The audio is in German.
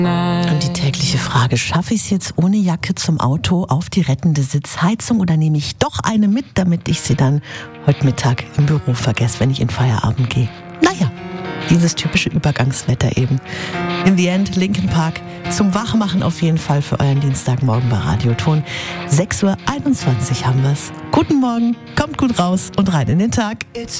Und die tägliche Frage, schaffe ich es jetzt ohne Jacke zum Auto auf die rettende Sitzheizung oder nehme ich doch eine mit, damit ich sie dann heute Mittag im Büro vergesse, wenn ich in Feierabend gehe? Naja, dieses typische Übergangswetter eben. In the end, Linkin Park zum Wachmachen auf jeden Fall für euren Dienstagmorgen bei Radioton. 6:21 Uhr haben wir's. Guten Morgen, kommt gut raus und rein in den Tag.